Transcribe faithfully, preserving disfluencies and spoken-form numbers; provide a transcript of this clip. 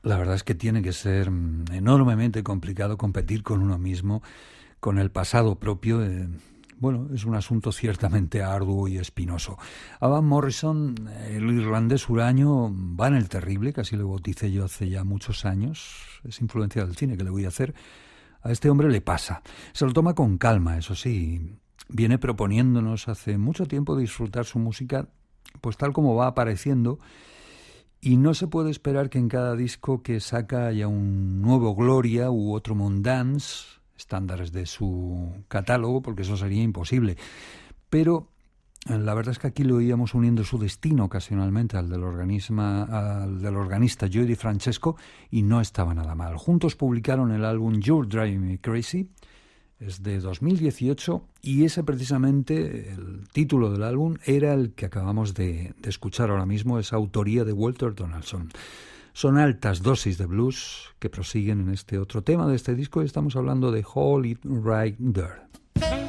La verdad es que tiene que ser mm, enormemente complicado competir con uno mismo, con el pasado propio. Eh, bueno, es un asunto ciertamente arduo y espinoso. A Van Morrison, el irlandés huraño, Van el Terrible, que así lo bauticé yo hace ya muchos años, es influencia del cine, que le voy a hacer. A este hombre le pasa. Se lo toma con calma, eso sí. Viene proponiéndonos hace mucho tiempo disfrutar su música, pues tal como va apareciendo. Y no se puede esperar que en cada disco que saca haya un nuevo Gloria u otro Mondance, estándares de su catálogo, porque eso sería imposible. Pero la verdad es que aquí lo íbamos uniendo su destino ocasionalmente al del, organisma, al del organista Joey Di Francesco, y no estaba nada mal. Juntos publicaron el álbum You're Driving Me Crazy. Es de dos mil dieciocho y ese precisamente, el título del álbum, era el que acabamos de, de escuchar ahora mismo, es autoría de Walter Donaldson. Son altas dosis de blues que prosiguen en este otro tema de este disco y estamos hablando de Hold It Right There.